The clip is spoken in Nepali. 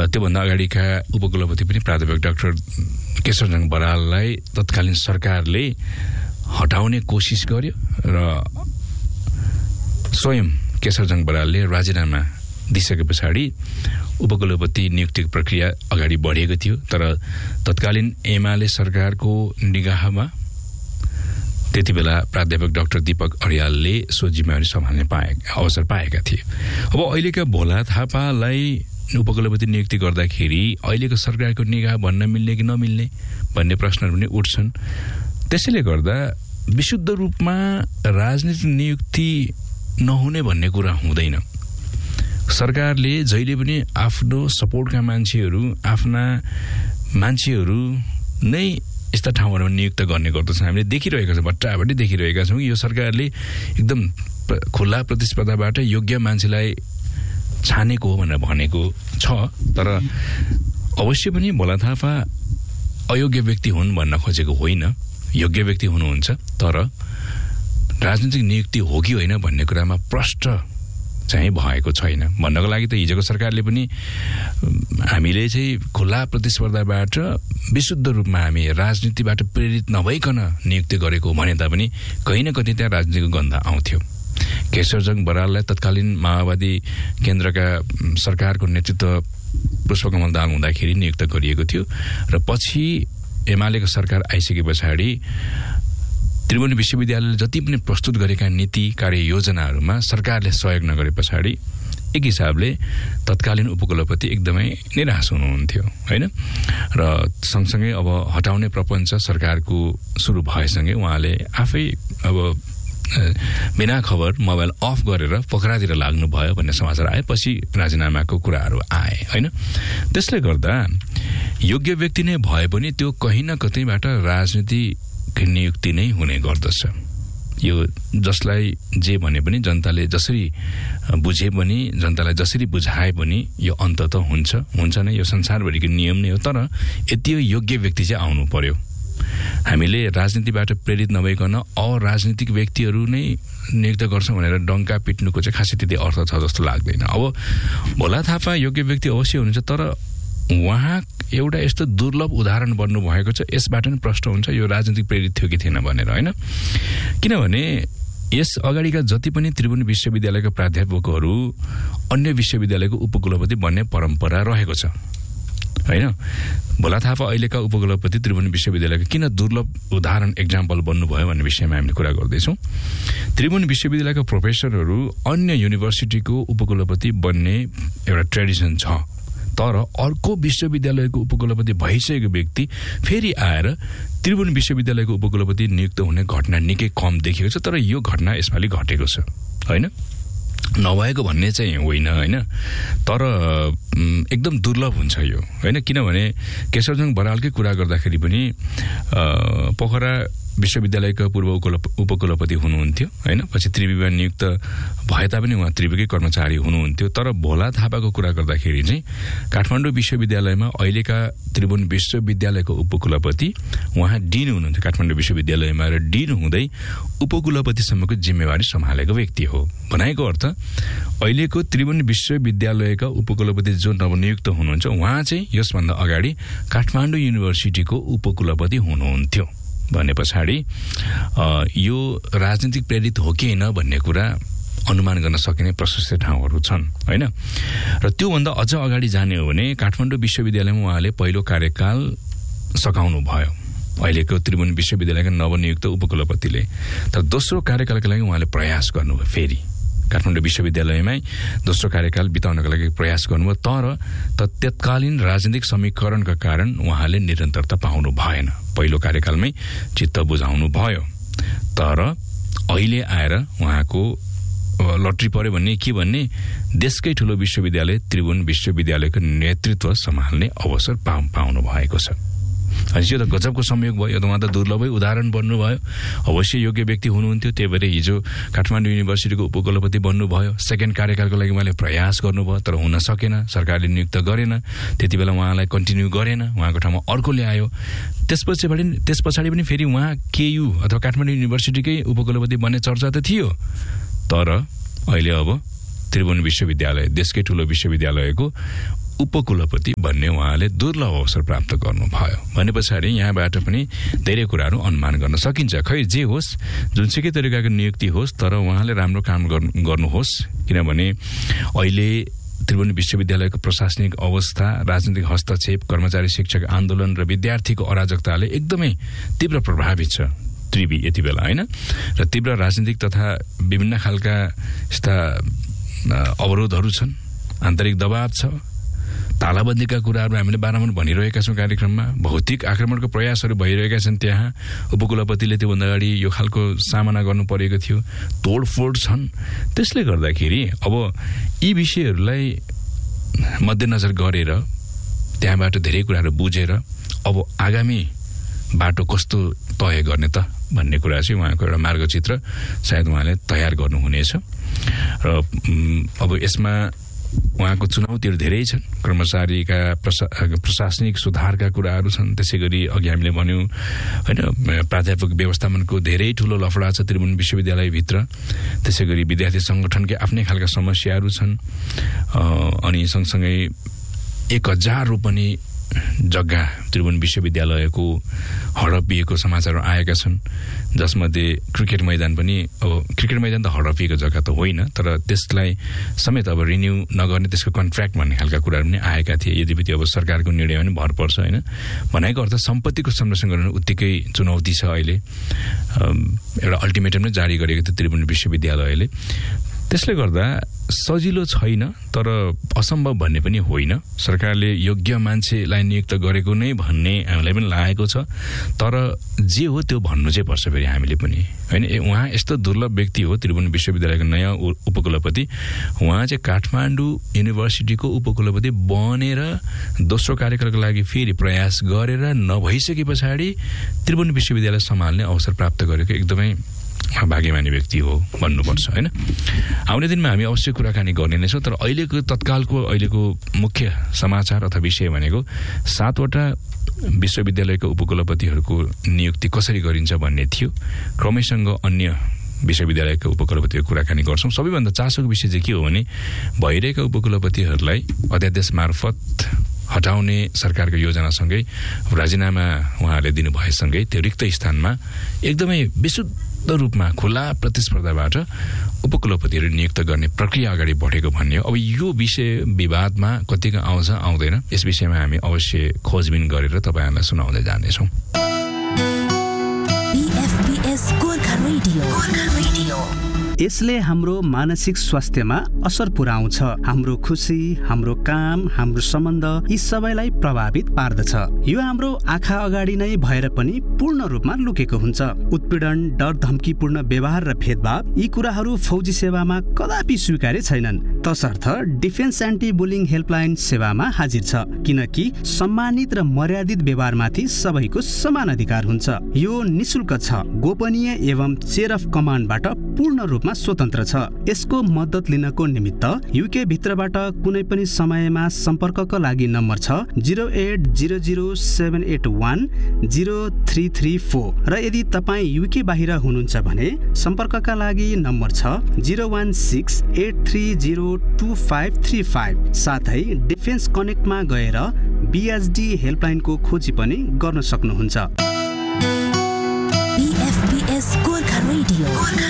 त्योभन्दा अगाडिका उपकुलपति पनि प्राध्यापक डाक्टर केशरजङ बराललाई तत्कालीन सरकारले हटाउने कोसिस गर्यो र स्वयं केशरजङ बरालले राजीनामा दिइसके पछाडि उपकुलपति नियुक्ति प्रक्रिया अगाडि बढेको थियो। तर तत्कालीन एमाले सरकारको निगाहमा त्यति बेला प्राध्यापक डाक्टर दीपक अर्यालले सो जिम्मेवारी सम्हाल्ने अवसर पाएका थिए। अब अहिलेका भोला थापालाई उपकुलपति नियुक्ति गर्दाखेरि अहिलेको सरकारको निगाह भन्न मिल्ने कि नमिल्ने भन्ने प्रश्नहरू पनि उठ्छन्। त्यसैले गर्दा विशुद्ध रूपमा राजनीतिक नियुक्ति नहुने भन्ने कुरा हुँदैन। सरकारले जहिले पनि आफ्नो सपोर्टका मान्छेहरू आफ्ना मान्छेहरू नै यस्ता ठाउँहरूमा नियुक्त गर्ने गर्दछ। हामीले देखिरहेका छौँ, भट्टाभट्टी देखिरहेका छौँ। यो सरकारले एकदम खुल्ला प्रतिस्पर्धाबाट योग्य मान्छेलाई छानेको हो भनेर भनेको छ। तर अवश्य पनि भोला थापा अयोग्य व्यक्ति हुन् भन्न खोजेको होइन, योग्य व्यक्ति हुनुहुन्छ। तर राजनीतिक नियुक्ति हो कि होइन भन्ने कुरामा प्रष्ट चाहिँ भएको छैन। भन्नको लागि त हिजोको सरकारले पनि हामीले चाहिँ खुल्ला प्रतिस्पर्धाबाट विशुद्ध रूपमा हामी राजनीतिबाट प्रेरित नभइकन नियुक्ति गरेको भने तापनि कहीँ न कतै त्यहाँ राजनीतिको गन्ध आउँथ्यो। केशरजङ बराललाई तत्कालीन माओवादी केन्द्रका सरकारको नेतृत्व पुष्पकमल दाहाल हुँदाखेरि नियुक्त गरिएको थियो र पछि एमालेको सरकार आइसके पछाडि त्रिभुवन विश्वविद्यालयले जति पनि प्रस्तुत गरेका नीति कार्ययोजनाहरूमा सरकारले सहयोग नगरे पछाडि एक हिसाबले तत्कालीन उपकुलपति एकदमै निराश हुनुहुन्थ्यो होइन। र सँगसँगै अब हटाउने प्रपञ्च सरकारको सुरु भएसँगै उहाँले आफै अब बिना खबर मोबाइल अफ गरेर पोखरातिर लाग्नुभयो भन्ने समाचार आएपछि राजीनामाको कुराहरू आए होइन। त्यसले गर्दा योग्य व्यक्ति नै भए पनि त्यो कहीँ न कतैबाट राजनीति नियुक्ति नै हुने गर्दछ। यो जसलाई जे भने पनि जनताले जसरी बुझे पनि जनतालाई जसरी बुझाए पनि यो अन्त त हुन्छ नै, यो संसारभरिको नियम नै हो। तर यति योग्य व्यक्ति चाहिँ आउनु पर्यो। हामीले राजनीतिबाट प्रेरित नभइकन अराजनीतिक व्यक्तिहरू नै नियुक्त गर्छौँ भनेर डङ्का पिट्नुको चाहिँ खासै त्यति अर्थ छ जस्तो लाग्दैन। अब भोला थापा योग्य व्यक्ति अवश्य हुनुहुन्छ, तर उहाँ एउटा यस्तो दुर्लभ उदाहरण बन्नु भएको छ। यसबाट पनि प्रश्न हुन्छ यो राजनीतिक प्रेरित थियो कि थिएन भनेर होइन। किनभने यस अगाडिका जति पनि त्रिभुवन विश्वविद्यालयका प्राध्यापकहरू अन्य विश्वविद्यालयको उपकुलपति बन्ने परम्परा रहेको छ होइन। भोला थापा अहिलेका उपकुलपति त्रिभुवन विश्वविद्यालयको किन दुर्लभ उदाहरण एक्जाम्पल बन्नुभयो भन्ने विषयमा हामीले कुरा गर्दैछौँ। त्रिभुवन विश्वविद्यालयका प्रोफेसरहरू अन्य युनिभर्सिटीको उपकुलपति बन्ने एउटा ट्रेडिसन छ, तर अर्को विश्वविद्यालयको उपकुलपति भइसकेको व्यक्ति फेरि आएर त्रिभुवन विश्वविद्यालयको उपकुलपति नियुक्त हुने घटना निकै कम देखिएको छ। तर यो घटना यसपालि घटेको छ होइन, नभएको भन्ने चाहिँ होइन, तर एकदम दुर्लभ हुन्छ यो होइन। किनभने केशरजङ बरालकै कुरा गर्दाखेरि पनि पोखरा विश्वविद्यालयका पूर्व उपकुलपति हुनुहुन्थ्यो होइन। पछि त्रिविमा नियुक्त भए तापनि उहाँ त्रिविकै कर्मचारी हुनुहुन्थ्यो। तर भोला थापाको कुरा गर्दाखेरि चाहिँ काठमाडौँ विश्वविद्यालयमा अहिलेका त्रिभुवन विश्वविद्यालयको उपकुलपति उहाँ डिन हुनुहुन्थ्यो काठमाडौँ विश्वविद्यालयमा, र डिन हुँदै उपकुलपतिसम्मको जिम्मेवारी सम्हालेको व्यक्ति हो। भनाइको अर्थ अहिलेको त्रिभुवन विश्वविद्यालयका उपकुलपति जो नवनियुक्त हुनुहुन्छ उहाँ चाहिँ यसभन्दा अगाडि काठमाडौँ युनिभर्सिटीको उपकुलपति हुनुहुन्थ्यो भने पछाडि यो राजनीतिक प्रेरित हो कि होइन भन्ने कुरा अनुमान गर्न सकिने प्रशस्त ठाउँहरू छन् होइन। र त्योभन्दा अझ अगाडि जाने हो भने काठमाडौँ विश्वविद्यालयमा उहाँले पहिलो कार्यकाल सकाउनु भयो अहिलेको त्रिभुवन विश्वविद्यालयका नवनियुक्त उपकुलपतिले। तर दोस्रो कार्यकालका लागि उहाँले प्रयास गर्नुभयो, फेरि काठमाडौँ विश्वविद्यालयमै दोस्रो कार्यकाल बिताउनका लागि प्रयास गर्नुभयो। तर तत्कालीन राजनीतिक समीकरणका कारण उहाँले निरन्तरता पाउनु भएन, पहिलो कार्यकालमै चित्त बुझाउनु भयो। तर अहिले आएर उहाँको लट्री पर्यो भन्ने के भन्ने देशकै ठुलो विश्वविद्यालय त्रिभुवन विश्वविद्यालयको नेतृत्व सम्हाल्ने अवसर पाउनु भएको छ। यो त गजबको संयोग भयो, यो त उहाँ त दुर्लभै उदाहरण बन्नुभयो। अवश्य योग्य व्यक्ति हुनुहुन्थ्यो, त्यही भएर हिजो काठमाडौँ युनिभर्सिटीको उपकुलपति बन्नुभयो। सेकेन्ड कार्यकालको लागि उहाँले प्रयास गर्नुभयो, तर हुन सकेन, सरकारले नियुक्त गरेन। त्यति बेला उहाँलाई कन्टिन्यू गरेन, उहाँको ठाउँमा अर्कोले आयो। त्यस पछाडि पनि फेरि उहाँ केयु अथवा काठमाडौँ युनिभर्सिटीकै उपकुलपति बन्ने चर्चा त थियो। तर अहिले अब त्रिभुवन विश्वविद्यालय देशकै ठुलो विश्वविद्यालयको उपकुलपति भन्ने उहाँले दुर्लभ अवसर प्राप्त गर्नुभयो भने पछाडि यहाँबाट पनि धेरै कुराहरू अनुमान गर्न सकिन्छ। खै जे होस्, जुनसुकै तरिकाको नियुक्ति होस्, तर उहाँले राम्रो काम गर्नुहोस्, किनभने अहिले त्रिभुवन विश्वविद्यालयको प्रशासनिक अवस्था, राजनीतिक हस्तक्षेप, कर्मचारी शिक्षक आन्दोलन र विद्यार्थीको अराजकताले एकदमै तीव्र प्रभावित छ त्रिवी यति बेला, होइन? र तीव्र राजनीतिक तथा विभिन्न खालका यस्ता अवरोधहरू छन्, आन्तरिक दबाव छ, तालाबन्दीका कुराहरू हामीले बारम्बार भनिरहेका छौँ कार्यक्रममा, भौतिक आक्रमणको प्रयासहरू भइरहेका छन्। त्यहाँ उपकुलपतिले त्योभन्दा अगाडि यो खालको सामना गर्नु परेको थियो, तोडफोड छन्। त्यसले गर्दाखेरि अब यी विषयहरूलाई मध्यनजर गरेर त्यहाँबाट धेरै कुराहरू बुझेर अब आगामी बाटो कस्तो तय गर्ने त भन्ने कुरा चाहिँ उहाँको एउटा मार्गचित्र सायद उहाँले तयार गर्नुहुनेछ। र अब यसमा उहाँको चुनौतीहरू धेरै छन्। कर्मचारीका प्रशासनिक सुधारका कुराहरू छन्, त्यसै गरी अघि हामीले भन्यौँ होइन, प्राध्यापक व्यवस्थापनको धेरै ठुलो लफडा छ त्रिभुवन विश्वविद्यालयभित्र। त्यसै गरी विद्यार्थी सङ्गठनकै आफ्नै खालका समस्याहरू छन्। अनि सँगसँगै 1000 रोपनी जग्गा त्रिभुवन विश्वविद्यालयको हडपिएको समाचारहरू आएका छन्, जसमध्ये क्रिकेट मैदान पनि, अब क्रिकेट मैदान त हडपिएको जग्गा त होइन, तर त्यसलाई समेत अब रिन्यू नगर्ने, त्यसको कन्ट्र्याक्ट भन्ने खालका कुराहरू पनि आएका थिए। यद्यपि अब सरकारको निर्णय पनि भर पर्छ, होइन? भनेको अर्थ सम्पत्तिको संरक्षण गर्न उत्तिकै चुनौती छ। अहिले एउटा अल्टिमेटम नै जारी गरेको थियो त्रिभुवन विश्वविद्यालयले। त्यसले गर्दा सजिलो छैन, तर असम्भव भन्ने पनि होइन। सरकारले योग्य मान्छेलाई नियुक्त गरेको नै भन्ने हामीलाई पनि लागेको छ, तर जे हो त्यो भन्नु चाहिँ पर्छ फेरि हामीले पनि, होइन? उहाँ यस्तो दुर्लभ व्यक्ति हो त्रिभुवन विश्वविद्यालयको नयाँ उपकुलपति। उहाँ चाहिँ काठमाडौँ युनिभर्सिटीको उपकुलपति बनेर दोस्रो कार्यकालको लागि फेरि प्रयास गरेर नभइसके पछाडि त्रिभुवन विश्वविद्यालय सम्हाल्ने अवसर प्राप्त गरेको एकदमै भाग्यमानी व्यक्ति हो भन्नुपर्छ, होइन? आउने दिनमा हामी अवश्य कुराकानी गर्ने नै छौँ, तर अहिलेको तत्कालको अहिलेको मुख्य समाचार अथवा विषय भनेको 7वटा विश्वविद्यालयको उपकुलपतिहरूको नियुक्ति कसरी गरिन्छ भन्ने थियो। क्रमैसँग अन्य विश्वविद्यालयका उपकुलपतिको कुराकानी गर्छौँ। सबैभन्दा चासोको विषय चाहिँ के हो भने भइरहेका उपकुलपतिहरूलाई अध्यादेश मार्फत हटाउने सरकारको योजनासँगै राजीनामा उहाँहरूले दिनुभएसँगै त्यो रिक्त स्थानमा एकदमै विशुद्ध रूपमा खुला प्रतिस्पर्धाबाट उपकुलपतिहरू नियुक्त गर्ने प्रक्रिया अगाडि बढेको भन्ने हो। अब यो विषय विवादमा कतिको आउँछ आउँदैन, यस विषयमा हामी अवश्य खोजबिन गरेर तपाईँहरूलाई सुनाउँदै जानेछौँ। यसले हाम्रो मानसिक स्वास्थ्यमा असर पुर्याउँछ। हाम्रो खुसी, हाम्रो काम, हाम्रो सम्बन्ध यी सबैलाई प्रभावित पार्दछ। यो हाम्रो आँखा अगाडि नै भएर पनि पूर्ण रूपमा लुकेको हुन्छ। उत्पीडन, डर, धम्कीपूर्ण व्यवहार र भेदभाव यी कुराहरू फौजी सेवामा कदापि स्वीकार्य छैनन्। तसर्थ डिफेन्स एन्टी बुलिङ हेल्पलाइन सेवामा हाजिर छ, किनकि सम्मानित र मर्यादित व्यवहारमाथि सबैको समान अधिकार हुन्छ। यो निशुल्क छ, गोपनीय एवं चेयर अफ कमान्डबाट पूर्ण रूपमा स्वतन्त्र छ। यसको मद्दत लिनको निमित्त युके भित्रबाट कुनै पनि समयमा सम्पर्कका लागि नम्बर छ 08007810334 र यदि तपाईँ युके बाहिर हुनुहुन्छ भने सम्पर्कका लागि नम्बर छ 01683025535। साथै डिफेन्स कनेक्टमा गएर बीएसडी हेल्पलाइनको खोजी पनि गर्न सक्नुहुन्छ। BFPS Gorkha radio.